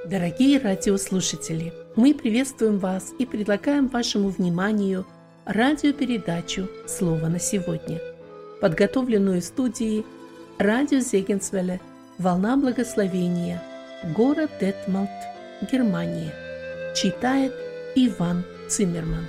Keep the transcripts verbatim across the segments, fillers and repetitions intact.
Дорогие радиослушатели, мы приветствуем вас и предлагаем вашему вниманию радиопередачу «Слово на сегодня», подготовленную студией радио Зегенсвелле «Волна благословения», город Детмолд, Германия. Читает Иван Циммерман.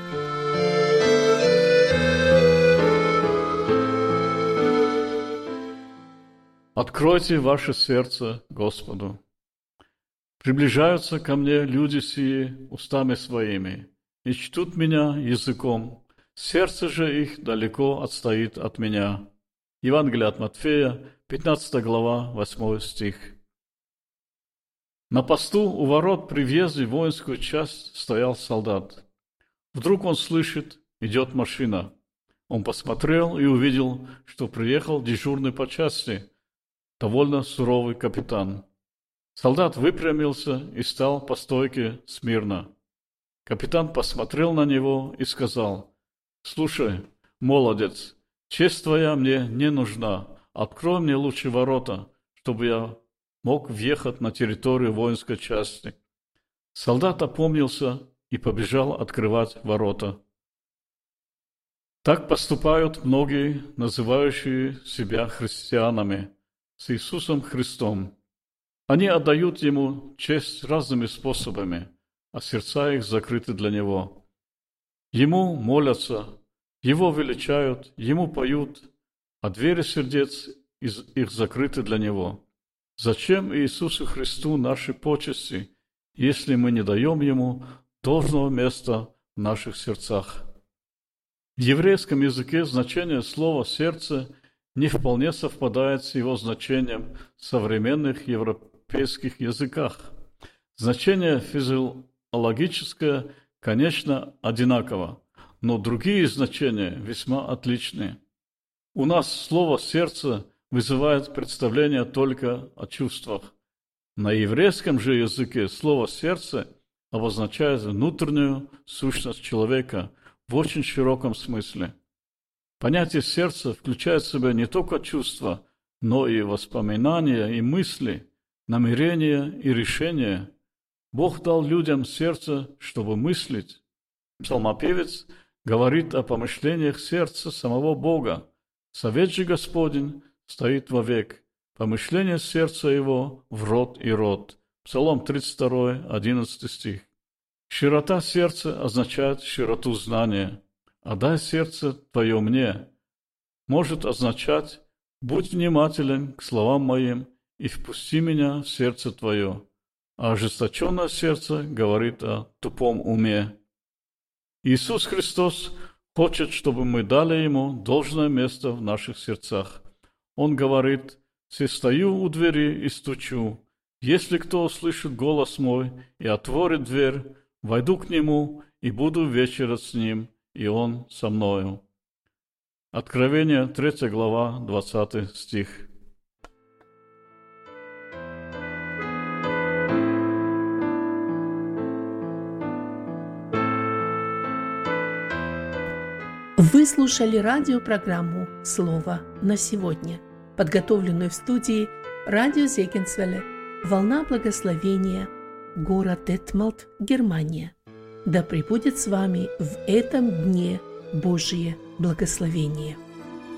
Откройте ваше сердце Господу. Приближаются ко мне люди сии устами своими, и чтут меня языком, сердце же их далеко отстоит от меня. Евангелие от Матфея, пятнадцатая глава, восьмой стих. На посту у ворот при въезде в воинскую часть стоял солдат. Вдруг он слышит, идет машина. Он посмотрел и увидел, что приехал дежурный по части, довольно суровый капитан. Солдат выпрямился и стал по стойке смирно. Капитан посмотрел на него и сказал: «Слушай, молодец, честь твоя мне не нужна. Открой мне лучше ворота, чтобы я мог въехать на территорию воинской части». Солдат опомнился и побежал открывать ворота. Так поступают многие, называющие себя христианами, с Иисусом Христом. Они отдают Ему честь разными способами, а сердца их закрыты для Него. Ему молятся, Его величают, Ему поют, а двери сердец их закрыты для Него. Зачем Иисусу Христу наши почести, если мы не даем Ему должного места в наших сердцах? В еврейском языке значение слова «сердце» не вполне совпадает с его значением в современных европейских языках. Значение физиологическое, конечно, одинаково, но другие значения весьма отличные. У нас слово «сердце» вызывает представление только о чувствах. На еврейском же языке слово «сердце» обозначает внутреннюю сущность человека в очень широком смысле. Понятие сердца включает в себя не только чувства, но и воспоминания, и мысли, намерения и решения. Бог дал людям сердце, чтобы мыслить. Псалмопевец говорит о помышлениях сердца самого Бога. Совет же Господень стоит вовек, помышление сердца его в род и род. Псалом тридцать два, одиннадцатый стих. Широта сердца означает широту знания. «Отдай сердце твое мне» может означать «будь внимателен к словам моим и впусти меня в сердце твое», а ожесточенное сердце говорит о тупом уме. Иисус Христос хочет, чтобы мы дали Ему должное место в наших сердцах. Он говорит: «Се стою у двери и стучу. Если кто услышит голос мой и отворит дверь, войду к нему и буду вечерять с ним, и он со мною». Откровение, третья глава, двадцатый стих. Вы слушали радиопрограмму «Слово на сегодня», подготовленную в студии радио Зегенсвелле «Волна благословения», город Детмолд, Германия. Да пребудет с вами в этом дне Божие благословение.